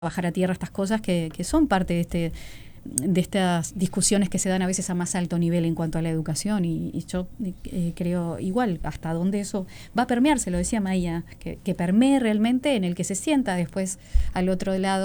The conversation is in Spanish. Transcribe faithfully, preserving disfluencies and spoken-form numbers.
bajar a tierra estas cosas que, que son parte de este de estas discusiones que se dan a veces a más alto nivel en cuanto a la educación y, y yo eh, creo igual hasta dónde eso va a permear, se lo decía Maía, que, que permee realmente en el que se sienta después al otro lado